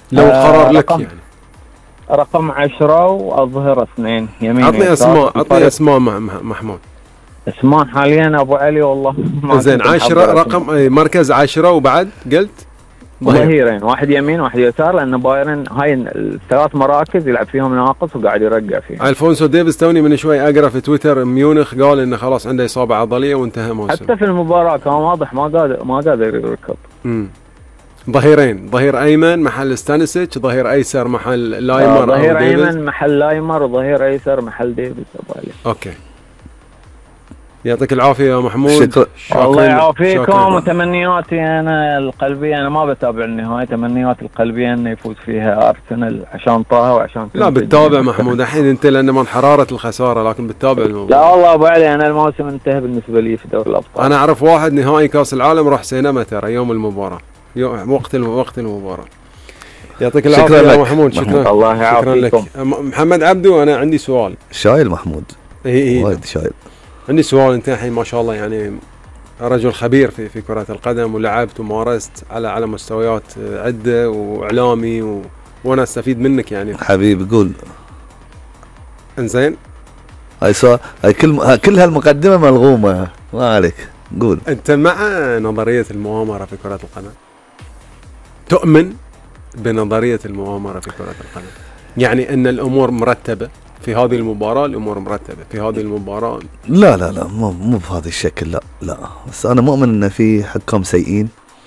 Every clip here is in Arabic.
لو القرار لك يعني. رقم 10 والظهر 2 يمين. عطني اسماء محمود. اسماء حاليا ابو علي والله زين 10 رقم مركز 10 وبعد قلت ظهيرين، واحد يمين واحد يسار، لان بايرن هاي الثلاث مراكز يلعب فيهم ناقص وقاعد يرقع فيهم. الفونسو ديفيس توني من شوي اقرا في تويتر ميونخ قال انه خلاص عنده اصابه عضليه وانتهى موسم. حتى في المباراه كان واضح ما قادر يركض. ظهيرين، ظهير ايمن محل ستانيسيتش، ظهير ايسر محل لايمر. ظهير ايمن محل لايمر وظهير ايسر محل ديفيس ابو علي. اوكي يعطيك العافيه يا محمود. شكرا. الله يعافيكم، وتمنياتي انا القلبيه، انا ما بتابع النهايه، تمنياتي القلبيه انه يفوز فيها ارسنال عشان طه وعشان لا بتتابع محمود الحين انت لان من حراره الخساره، لكن بتتابع الموضوع. لا والله ابو علي انا الموسم انتهى بالنسبه لي في دوري الابطال. انا اعرف واحد نهائي كاس العالم راح سينما ترى يوم المباراه، وقت المباراه. يعطيك العافيه يا محمود. شكرا. الله يعافيكم. محمد عبدو انا عندي سؤال. شايل محمود وايد شايل. عندي سؤال، انت الحين ما شاء الله يعني رجل خبير في كرة القدم، ولعبت ومارست على مستويات عدة واعلامي وانا استفيد منك يعني. حبيبي قول. انزين هاي كل هالمقدمة ملغومة ما عليك، قول. انت مع نظرية المؤامرة في كرة القدم؟ تؤمن بنظرية المؤامرة في كرة القدم؟ يعني ان الامور مرتبة في هذه المباراة، الأمور مرتبة في هذه المباراة؟ لا مو بهذا الشكل، لا بس أنا مؤمن إن في حكام سيئين،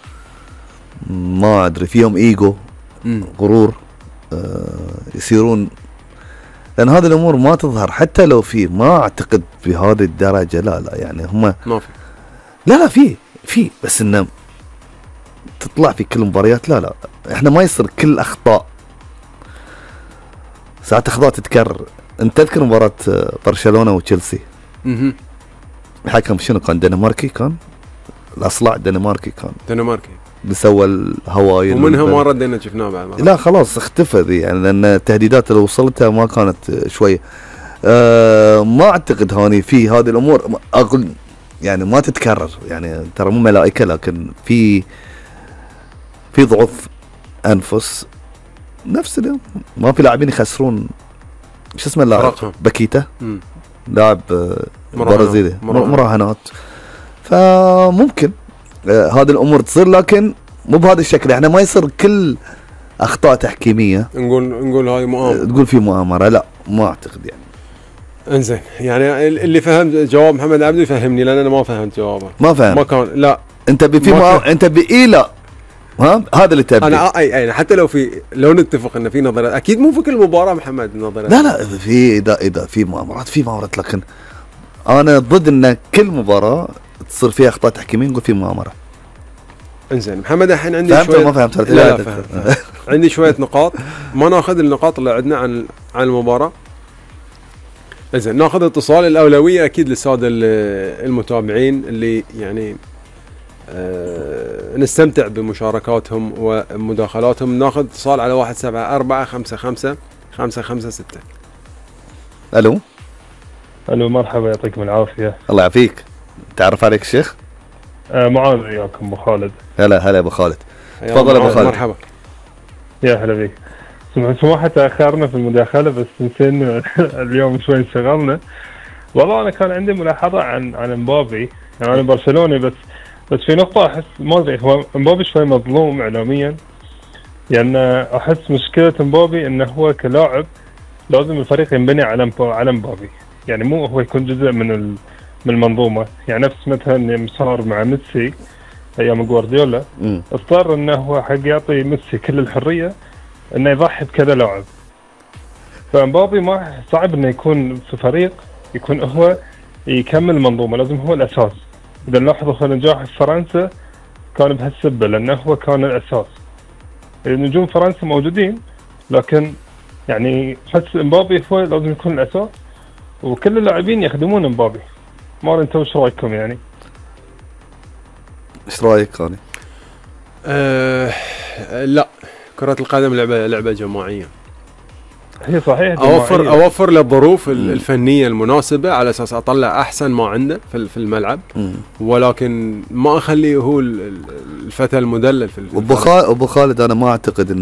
ما أدري فيهم إيجو غرور، يصيرون، لأن هذه الأمور ما تظهر حتى لو في، ما أعتقد بهذه الدرجة. لا يعني هم ما في. لا في بس إنه تطلع في كل المباريات. لا إحنا ما يصير كل أخطاء، ساعات أخطاء تتكرر. انت تذكر مباراة برشلونة وتشيلسي؟ الحكم شنو كان؟ دنماركي، كان الاصلع دنماركي، بسوى الهواي ومنها ما ردينا شفناه بعد. لا خلاص اختفى ذي يعني، لان التهديدات اللي وصلتها ما كانت شويه. ما اعتقد هاني في هذه الامور، اقول يعني ما تتكرر يعني، ترى مو ملائكه، لكن في ضعف انفس. نفس اليوم ما في لاعبين يخسرون. شو اسمه اللاعب؟ باكيتا، لاعب برازيلي، مراهنات. فممكن هذه الامور تصير، لكن مو بهذا الشكل. احنا ما يصير كل اخطاء تحكيميه نقول هاي مؤامره، تقول في مؤامره. لا ما اعتقد يعني. انزين يعني اللي فهمت جواب محمد عبدو يفهمني، لان انا ما فهمت جوابه. ما فهم. ما كان. لا انت انت لا هذا اللي تبي. انا اي حتى لو نتفق ان في نظريات، اكيد مو في كل مباراه محمد نظريات. لا في اذا في مؤامرات، لكن انا ضد ان كل مباراه تصير فيها اخطاء تحكيميه نقول في مؤامره. انزين محمد الحين عندي فهمت شويه. ما فهمت؟ لا فهمت. عندي شويه نقاط، ما ناخذ النقاط اللي عندنا عن المباراه. انزين ناخذ اتصال. الاولويه اكيد للساده المتابعين اللي يعني نستمتع بمشاركاتهم ومداخلاتهم. ناخذ اتصال على 174555556. الو مرحبا، يعطيكم العافيه. الله يعافيك. تعرف عليك الشيخ؟ معاذ وياكم ابو خالد. هلا ابو خالد، تفضل ابو خالد. مرحبا. يا هلا بيك. سمحوا تاخرنا في المداخله، بس نسينا اليوم شوي انشغلنا. والله انا كان عندي ملاحظه عن مبابي، يعني انا برشلوني، بس في نقطة أحس ما أدري، هو مبابي شوي مظلوم إعلاميا. يعني أحس مشكلة مبابي إنه هو كلاعب لازم الفريق ينبني على مبابي، يعني مو هو يكون جزء من المنظومة. يعني نفس مثلا صار مع ميسي أيام جوارديولا، اضطر إنه هو حق يعطي ميسي كل الحرية إنه يضحي بكذا لاعب. فمبابي ما صعب إنه يكون في فريق يكون هو يكمل المنظومة، لازم هو الأساس. إذا نلاحظوا في نجاح في فرنسا كان بهالسبة، لأنه هو كان الأساس. نجوم فرنسا موجودين، لكن يعني حس مبابي هو لازم يكون الأساس، وكل اللاعبين يخدمون مبابي. ما أنتم وش رأيكم يعني؟ إيش رأيك كاني؟ لا، كرة القدم لعبة جماعية. هي صحيح اوفر له الظروف الفنيه المناسبه على اساس اطلع احسن ما عنده في الملعب، ولكن ما اخليه هو الفتى المدلل في ابو خالد. انا ما اعتقد